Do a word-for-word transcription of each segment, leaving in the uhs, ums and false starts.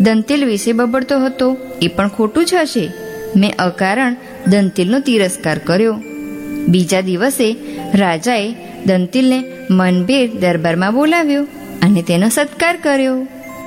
દંતેલ વિશે બબડતો હતો એ પણ ખોટું જ હશે. મેં અકારણ દંતેલનો તિરસ્કાર કર્યો. બીજા દિવસે રાજાએ દંતેલને મનભેર દરબારમાં બોલાવ્યો અને તેનો સત્કાર કર્યો.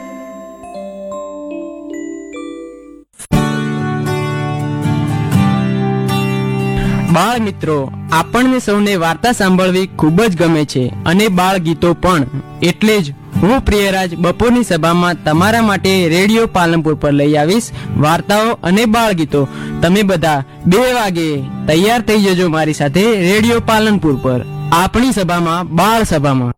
બાળ મિત્રો, આપણને સૌને વાર્તા સાંભળવી ખૂબ જ ગમે છે અને બાળ ગીતો પણ. એટલે જ હું પ્રિયરાજ બપોરની સભામાં તમારા માટે રેડિયો પાલનપુર પર લઈ આવીશ વાર્તાઓ અને બાળ ગીતો. તમે બધા બે વાગે તૈયાર થઈ જજો મારી સાથે રેડિયો પાલનપુર પર, આપણી સભામાં બાળ સભામાં.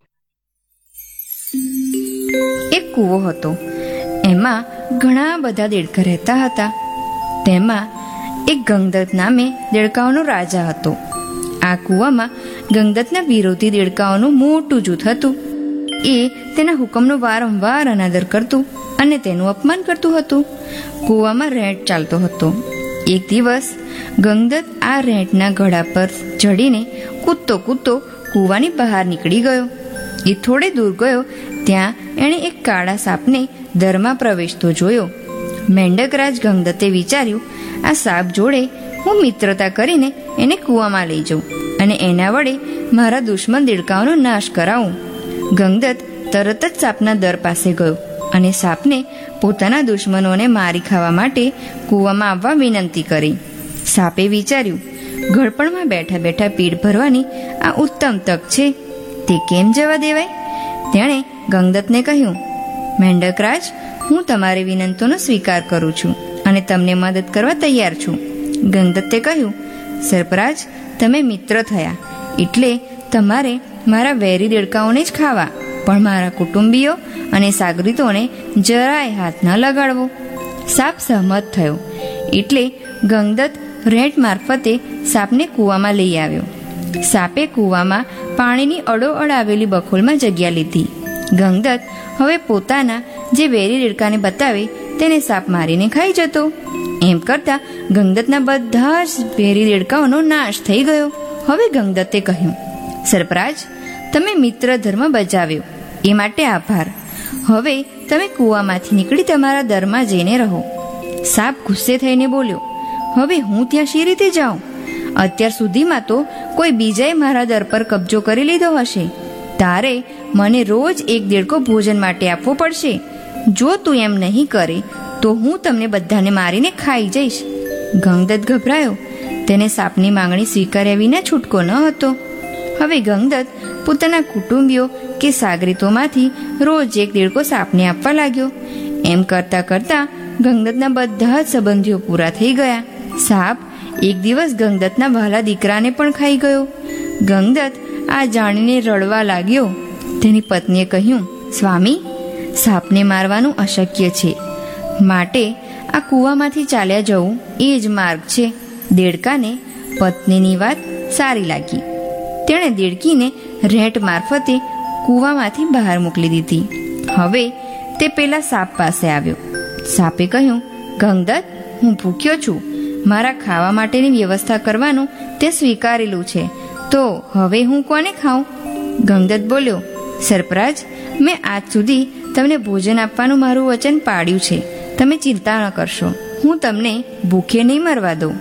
એક કૂવો હતો. એમાં ઘણા બધા દેડકા રહેતા હતા. તેમાં એક ગંગદત્ત નામે દેડકાઓનો રાજા હતો. આ કૂવામાં ગંગદત્તના વિરોધી દેડકાઓનું મોટું જૂથ હતું. એ તેના હુકમનો વારંવાર અનાદર કરતું અને તેનું અપમાન કરતું હતું. કૂવામાં રેંટ ચાલતો હતો. એક દિવસ ગંગદત્ત આ રેંટના ઘડા પર ચડીને કૂદતો કૂદતો કૂવાની બહાર નીકળી ગયો. એ થોડે દૂર ગયો ત્યાં એણે એક કાળા સાપને દરમાં પ્રવેશતો જોયો. મેંડકરાજ ગંગદત્તે વિચાર્યું, આ સાપ જોડે હું મિત્રતા કરીને એને કૂવામાં લઈ જાઉં અને એના વડે મારા દુશ્મન દેડકાઓનો નાશ કરાવું. ગંગદત્ત તરત જ સાપના દર પાસે ગયો અને સાપને પોતાના દુશ્મનોને મારી ખાવા માટે કૂવામાં આવવા વિનંતી કરી. સાપે વિચાર્યું, ઘડપણમાં બેઠા બેઠા પીડ ભરવાની આ ઉત્તમ તક છે, તે કેમ જવા દેવાય? તેણે ગંગદત્તને કહ્યું, મેંડકરાજ, હું તમારી વિનંતીનો સ્વીકાર કરું છું અને તમને મદદ કરવા તૈયાર છું. ગંગદત્તે કહ્યું, સર્પરાજ, તમે મિત્ર થયા એટલે તમારે મારા વેરી દેડકાઓને જ ખાવા, પણ મારા કુટુંબીઓ અને સાગરીતોને જરાય હાથ ન લગાડવો. સાપ સહમત થયો એટલે ગંગદત્ત રેંટ મારફતે સાપને કૂવામાં લઈ આવ્યો. સાપે કૂવામાં પાણીની અડોઅડ આવેલી બખોલમાં જગ્યા લીધી. ગંગદત્ત હવે પોતાના જે વેરી દેડકાને બતાવે તેને સાપ મારીને ખાઈ જતો. એમ કરતા ગંગદત્તના બધા જ વેરી દેડકાઓનો નાશ થઈ ગયો. હવે ગંગદત્તે કહ્યું, સર્પરાજ, તમે મિત્ર ધર્મ બજાવ્યો એ માટે આભાર. હવે તમે કૂવામાંથી નીકળી તમારા દરમાં જઈને રહો. સાપ ગુસ્સે થઈને બોલ્યો, હવે હું ત્યાં શી રીતે જાઉં? અત્યાર સુધીમાં તો કોઈ બીજાએ મારા દર પર કબજો કરી લીધો હશે. તારે મને રોજ એક દેડકો ભોજન માટે આપવો પડશે. જો તું એમ નહીં કરે તો હું તમને બધાને મારીને ખાઈ જઈશ. ગંગદત્ત ગભરાયો. તેને સાપની માંગણી સ્વીકાર્યા વિના છૂટકો ન હતો. હવે ગંગદત્ત પોતાના કુટુંબીઓ કે સાગરીતોમાંથી રોજ એક દેડકો સાપને આપવા લાગ્યો. એમ કરતા કરતા ગંગદત્તના બધા જ સંબંધીઓ પૂરા થઈ ગયા. સાપ એક દિવસ ગંગદત્તના વહાલા દીકરાને પણ ખાઈ ગયો. ગંગદત્ત આ જાણીને રડવા લાગ્યો. તેની પત્નીએ કહ્યું, સ્વામી, સાપને મારવાનું અશક્ય છે, માટે આ કૂવામાંથી ચાલ્યા જવું એ જ માર્ગ છે. દેડકાને પત્નીની વાત સારી લાગી. તેણે દેડકીને રેંટ મારફતે કૂવામાંથી બહાર મોકલી દીધી. હવે તે પેલા સાપ પાસે આવ્યો. સાપે કહ્યું, ગંગદત્ત, હું ભૂખ્યો છું. મારા ખાવા માટેની વ્યવસ્થા કરવાનું તે સ્વીકારેલું છે, તો હવે હું કોને ખાઉં? ગંગદત્ત બોલ્યો, સર્પરાજ, મેં આજ સુધી તમને ભોજન આપવાનું મારું વચન પાડ્યું છે. તમે ચિંતા ન કરશો, હું તમને ભૂખે નહીં મરવા દઉં.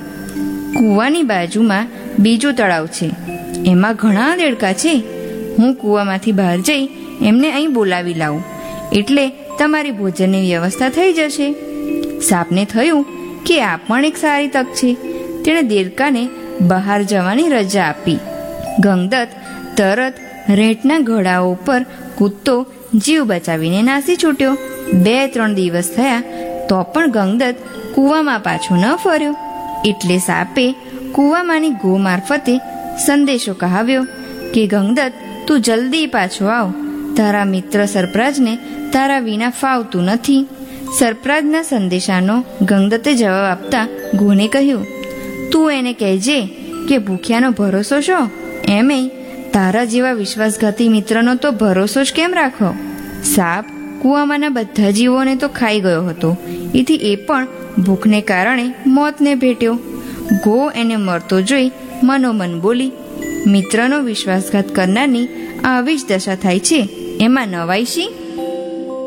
કૂવાની બાજુમાં બીજું તળાવ છે, એમાં ઘણા દેડકા છે. હું કૂવામાંથી બહાર જઈ એમને અહીં બોલાવી લાવું, એટલે તમારી ભોજનની વ્યવસ્થા થઈ જશે. સાપને થયું કે આ પણ એક સારી તક છે. તેણે દેડકાને બહાર જવાની રજા આપી. ગંગદત્ત તરત રેંટના ઘડાઓ પર કૂદતો જીવ બચાવીને નાસી છૂટ્યો. બે ત્રણ દિવસ થયા તો પણ ગંગદત્ત કૂવામાં પાછો ન ફર્યો. એટલે સાપે કૂવામાંની ગો મારફતે સંદેશો કહાવ્યો કે ગંગદત્ત, તું જલ્દી પાછો આવ. તારા મિત્ર સર્પરાજને તારા વિના ફાવતું નથી. સર્પરાજના સંદેશાનો ગંગદત્તે જવાબ આપતા ગોને કહ્યું, તું એને કહેજે કે ભૂખ્યાનો ભરોસો શો? એમેય તારા જેવા વિશ્વાસઘાતી મિત્રનો તો ભરોસો જ કેમ રાખો? સાપ કૂવામાંના બધા જીવોને તો ખાઈ ગયો હતો, એથી એ પણ ભૂખને કારણે મોતને ભેટ્યો. ગો એને મરતો જોઈ મનોમન બોલી, મિત્રનો વિશ્વાસઘાત કરનારની આવી જ દશા થાય છે, એમાં નવાઈ શી?